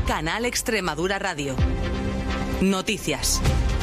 Canal Extremadura Radio. Noticias.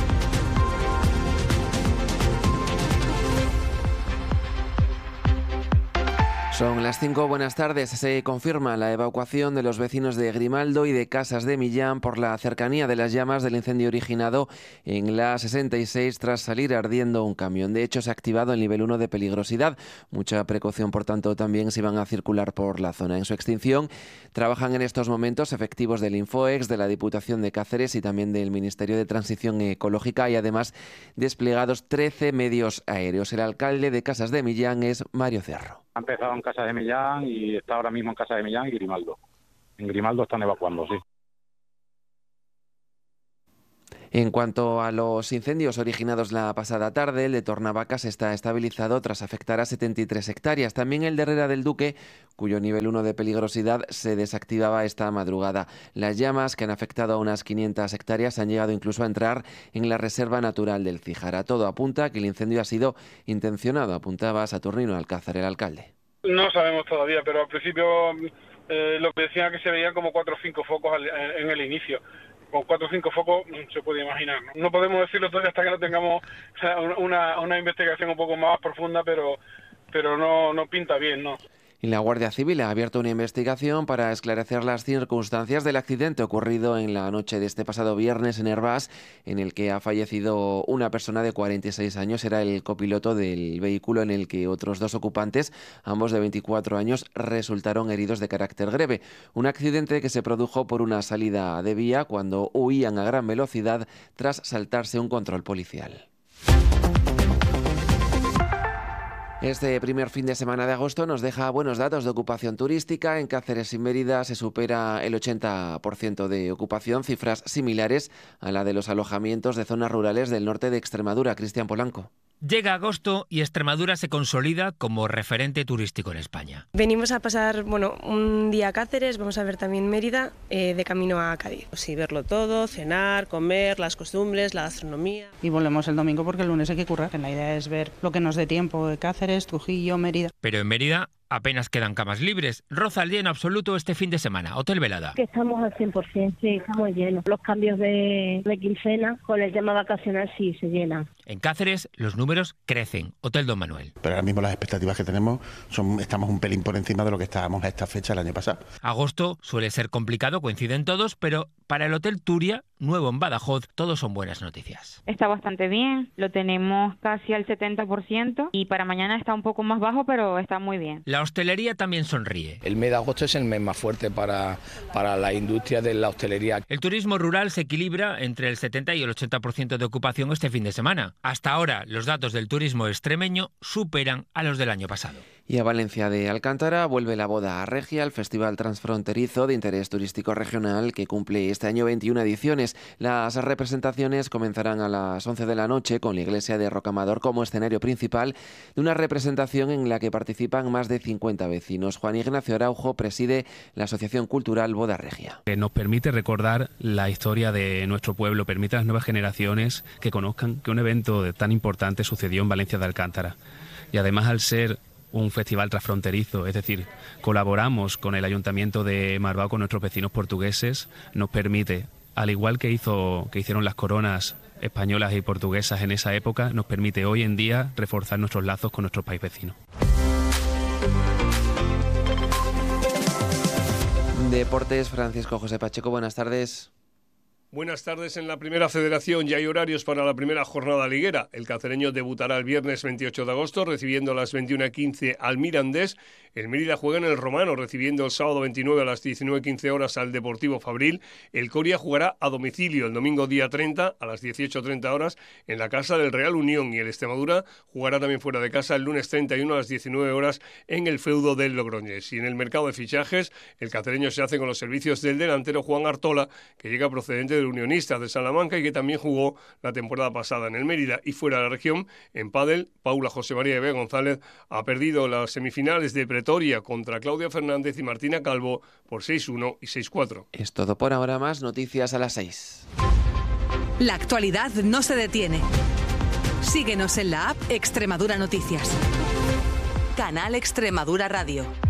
Son las 5, buenas tardes. Se confirma la evacuación de los vecinos de Grimaldo y de Casas de Millán por la cercanía de las llamas del incendio originado en la 66 tras salir ardiendo un camión. De hecho, se ha activado el nivel 1 de peligrosidad. Mucha precaución, por tanto, también si van a circular por la zona. En su extinción trabajan en estos momentos efectivos del Infoex, de la Diputación de Cáceres y también del Ministerio de Transición Ecológica y además desplegados 13 medios aéreos. El alcalde de Casas de Millán es Mario Cerro. Ha empezado en Casa de Millán y está ahora mismo en Casa de Millán y Grimaldo. En Grimaldo están evacuando, sí. En cuanto a los incendios originados la pasada tarde, el de Tornavacas está estabilizado tras afectar a 73 hectáreas. También el de Herrera del Duque, cuyo nivel 1 de peligrosidad se desactivaba esta madrugada. Las llamas, que han afectado a unas 500 hectáreas, han llegado incluso a entrar en la Reserva Natural del Cíjara. Todo apunta a que el incendio ha sido intencionado, apuntaba Saturnino Alcázar, el alcalde. No sabemos todavía, pero al principio lo que decían que se veían como 4 o 5 focos en el inicio. Con 4 o 5 focos se puede imaginar. No podemos decirlo todavía hasta que no tengamos una investigación un poco más profunda, pero no pinta bien, ¿no? Y la Guardia Civil ha abierto una investigación para esclarecer las circunstancias del accidente ocurrido en la noche de este pasado viernes en Hervás, en el que ha fallecido una persona de 46 años. Era el copiloto del vehículo en el que otros 2 ocupantes, ambos de 24 años, resultaron heridos de carácter grave. Un accidente que se produjo por una salida de vía cuando huían a gran velocidad tras saltarse un control policial. Este primer fin de semana de agosto nos deja buenos datos de ocupación turística. En Cáceres y Mérida se supera el 80% de ocupación, cifras similares a la de los alojamientos de zonas rurales del norte de Extremadura. Cristian Polanco. Llega agosto y Extremadura se consolida como referente turístico en España. Venimos a pasar un día a Cáceres, vamos a ver también Mérida, de camino a Cádiz. Sí, verlo todo, cenar, comer, las costumbres, la gastronomía. Y volvemos el domingo porque el lunes hay que currar. La idea es ver lo que nos dé tiempo de Cáceres, Trujillo, Mérida. Pero en Mérida apenas quedan camas libres. Roza el lleno absoluto este fin de semana. Hotel Velada. Que estamos al 100%, sí, estamos llenos. Los cambios de quincena con el tema vacacional sí se llenan. En Cáceres los números crecen. Hotel Don Manuel. Pero ahora mismo las expectativas que tenemos estamos un pelín por encima de lo que estábamos a esta fecha el año pasado. Agosto suele ser complicado, coinciden todos, pero para el Hotel Turia, nuevo en Badajoz, todos son buenas noticias. Está bastante bien, lo tenemos casi al 70% y para mañana está un poco más bajo, pero está muy bien. La hostelería también sonríe. El mes de agosto es el mes más fuerte para la industria de la hostelería. El turismo rural se equilibra entre el 70 y el 80% de ocupación este fin de semana. Hasta ahora, los datos del turismo extremeño superan a los del año pasado. Y a Valencia de Alcántara vuelve la Boda Regia, el festival transfronterizo de interés turístico regional que cumple este año 21 ediciones. Las representaciones comenzarán a las 11 de la noche con la iglesia de Rocamadour como escenario principal de una representación en la que participan más de 50 vecinos. Juan Ignacio Araujo preside la Asociación Cultural Boda Regia. Nos permite recordar la historia de nuestro pueblo, permite a las nuevas generaciones que conozcan que un evento tan importante sucedió en Valencia de Alcántara. Y además, al ser un festival transfronterizo, es decir, colaboramos con el Ayuntamiento de Marbao, con nuestros vecinos portugueses, nos permite, al igual que hicieron las coronas españolas y portuguesas en esa época, nos permite hoy en día reforzar nuestros lazos con nuestro país vecino. Deportes, Francisco José Pacheco, buenas tardes. Buenas tardes. En la Primera Federación ya hay horarios para la primera jornada liguera. El cacereño debutará el viernes 28 de agosto recibiendo a las 21:15 al Mirandés. El Mérida juega en el Romano recibiendo el sábado 29 a las 19:15 horas al Deportivo Fabril. El Coria jugará a domicilio el domingo día 30 a las 18:30 horas en la casa del Real Unión, y el Extremadura jugará también fuera de casa el lunes 31 a las 19 horas en el feudo del Logroñés. Y en el mercado de fichajes, el cacereño se hace con los servicios del delantero Juan Artola, que llega procedente del Unionista de Salamanca y que también jugó la temporada pasada en el Mérida. Y fuera de la región, en pádel, Paula José María de Bea González ha perdido las semifinales de Pretoria contra Claudia Fernández y Martina Calvo por 6-1 y 6-4. Es todo por ahora, más noticias a las 6. La actualidad no se detiene. Síguenos en la app Extremadura Noticias. Canal Extremadura Radio.